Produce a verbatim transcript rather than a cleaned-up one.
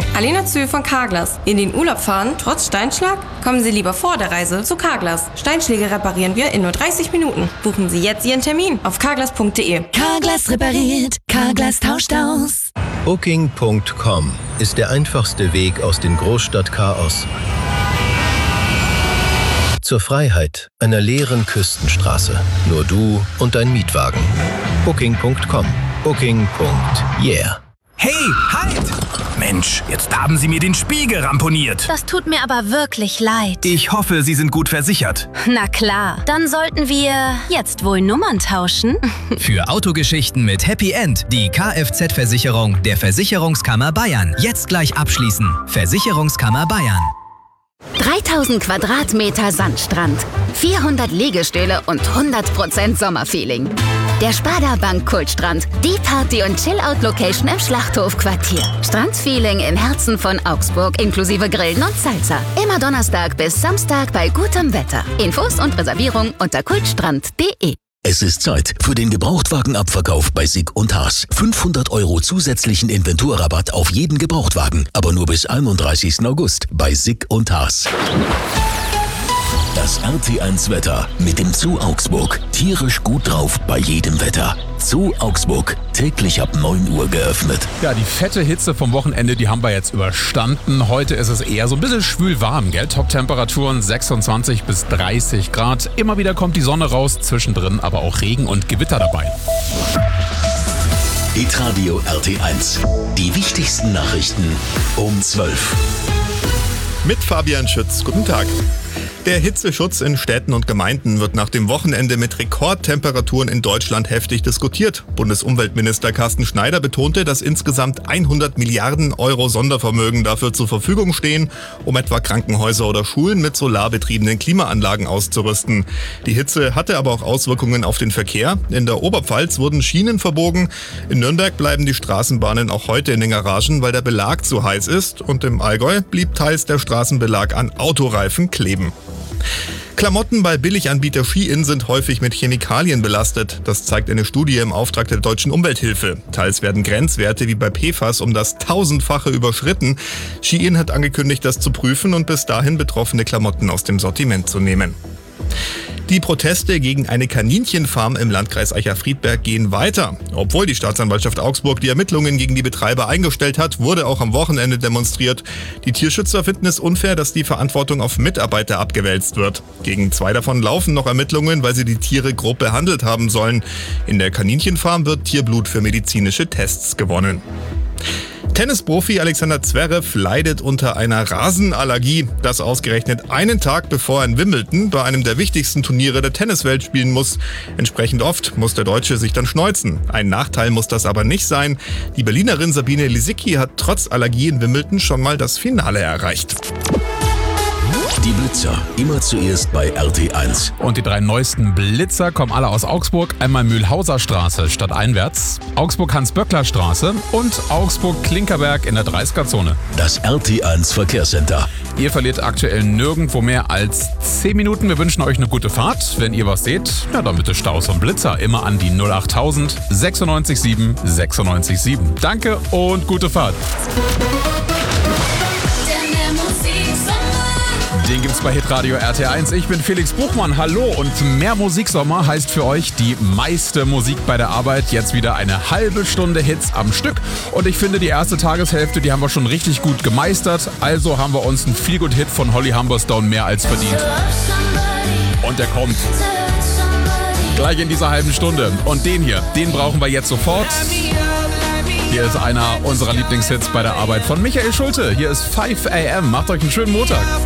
Hallo, Alena Zühl von Carglass. In den Urlaub fahren, trotz Steinschlag? Kommen Sie lieber vor der Reise zu Carglass. Steinschläge reparieren wir in nur dreißig Minuten. Buchen Sie jetzt Ihren Termin auf carglass punkt de. Carglass repariert, Carglass tauscht aus. Booking Punkt com ist der einfachste Weg aus dem Großstadtchaos zur Freiheit einer leeren Küstenstraße. Nur du und dein Mietwagen. Booking Punkt com. Booking. Yeah. Hey, halt! Mensch, jetzt haben Sie mir den Spiegel ramponiert. Das tut mir aber wirklich leid. Ich hoffe, Sie sind gut versichert. Na klar, dann sollten wir jetzt wohl Nummern tauschen. Für Autogeschichten mit Happy End die Kfz-Versicherung der Versicherungskammer Bayern. Jetzt gleich abschließen. Versicherungskammer Bayern. dreitausend Quadratmeter Sandstrand, vierhundert Liegestühle und hundert Prozent Sommerfeeling. Der Sparda Bank Kultstrand, die Party- und Chill-Out-Location im Schlachthofquartier. Strandfeeling im Herzen von Augsburg inklusive Grillen und Salsa. Immer Donnerstag bis Samstag bei gutem Wetter. Infos und Reservierung unter kultstrand punkt de. Es ist Zeit für den Gebrauchtwagenabverkauf bei Sick und Haas. fünfhundert Euro zusätzlichen Inventurrabatt auf jeden Gebrauchtwagen, aber nur bis einunddreißigsten August bei Sick und Haas. Das R T eins Wetter mit dem Zoo Augsburg. Tierisch gut drauf bei jedem Wetter. Zoo Augsburg, täglich ab neun Uhr geöffnet. Ja, die fette Hitze vom Wochenende, die haben wir jetzt überstanden. Heute ist es eher so ein bisschen schwül warm, gell? Top-Temperaturen sechsundzwanzig bis dreißig Grad. Immer wieder kommt die Sonne raus, zwischendrin aber auch Regen und Gewitter dabei. Hitradio R T eins. Die wichtigsten Nachrichten um zwölf. Mit Fabian Schütz. Guten Tag. Der Hitzeschutz in Städten und Gemeinden wird nach dem Wochenende mit Rekordtemperaturen in Deutschland heftig diskutiert. Bundesumweltminister Carsten Schneider betonte, dass insgesamt hundert Milliarden Euro Sondervermögen dafür zur Verfügung stehen, um etwa Krankenhäuser oder Schulen mit solarbetriebenen Klimaanlagen auszurüsten. Die Hitze hatte aber auch Auswirkungen auf den Verkehr. In der Oberpfalz wurden Schienen verbogen. In Nürnberg bleiben die Straßenbahnen auch heute in den Garagen, weil der Belag zu heiß ist. Und im Allgäu blieb teils der Straßenbelag an Autoreifen kleben. Klamotten bei Billiganbieter Shein sind häufig mit Chemikalien belastet. Das zeigt eine Studie im Auftrag der Deutschen Umwelthilfe. Teils werden Grenzwerte wie bei P F A S um das Tausendfache überschritten. Shein hat angekündigt, das zu prüfen und bis dahin betroffene Klamotten aus dem Sortiment zu nehmen. Die Proteste gegen eine Kaninchenfarm im Landkreis Eicher-Friedberg gehen weiter. Obwohl die Staatsanwaltschaft Augsburg die Ermittlungen gegen die Betreiber eingestellt hat, wurde auch am Wochenende demonstriert. Die Tierschützer finden es unfair, dass die Verantwortung auf Mitarbeiter abgewälzt wird. Gegen zwei davon laufen noch Ermittlungen, weil sie die Tiere grob behandelt haben sollen. In der Kaninchenfarm wird Tierblut für medizinische Tests gewonnen. Tennisprofi Alexander Zverev leidet unter einer Rasenallergie. Das ausgerechnet einen Tag bevor er in Wimbledon bei einem der wichtigsten Turniere der Tenniswelt spielen muss. Entsprechend oft muss der Deutsche sich dann schneuzen. Ein Nachteil muss das aber nicht sein. Die Berlinerin Sabine Lisicki hat trotz Allergie in Wimbledon schon mal das Finale erreicht. Die Blitzer, immer zuerst bei R T eins. Und die drei neuesten Blitzer kommen alle aus Augsburg. Einmal Mühlhauser Straße stadteinwärts, Augsburg-Hans-Böckler-Straße und Augsburg-Klinkerberg in der dreißiger-Zone. Das R T eins Verkehrscenter. Ihr verliert aktuell nirgendwo mehr als zehn Minuten. Wir wünschen euch eine gute Fahrt. Wenn ihr was seht, ja dann bitte Staus und Blitzer. Immer an die null achttausend sechsundneunzig sieben sechsundneunzig sieben. Danke und gute Fahrt. Den gibt's bei Hitradio R T eins. Ich bin Felix Buchmann. Hallo und mehr Musiksommer heißt für euch die meiste Musik bei der Arbeit. Jetzt wieder eine halbe Stunde Hits am Stück. Und ich finde, die erste Tageshälfte, die haben wir schon richtig gut gemeistert. Also haben wir uns einen Feelgood-Hit von Holly Humberstone mehr als verdient. Und der kommt gleich in dieser halben Stunde. Und den hier, den brauchen wir jetzt sofort. Hier ist einer unserer Lieblingshits bei der Arbeit von Michael Schulte. Hier ist five a m. Macht euch einen schönen Montag.